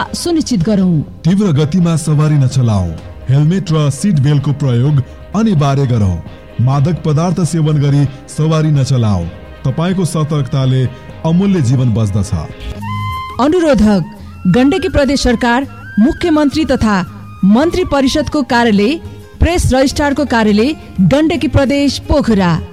सुनिश्चित गरौँ। तीव्र गतिमा सवारी नचलाऊ। हेलमेट र सिट बेल्टको प्रयोग अनिवार्य गरौँ। मादक पदार्थ सेवन गरी सवारी नचलाऊ। तपाईको सतर्कताले अमूल्य जीवन बच्दछ। अनुरोधक गण्डकी प्रदेश सरकार, मुख्यमन्त्री तथा मन्त्री परिषदको कार्यालय, प्रेस रजिस्ट्रारको कार्यालय, गण्डकी प्रदेश पोखरा।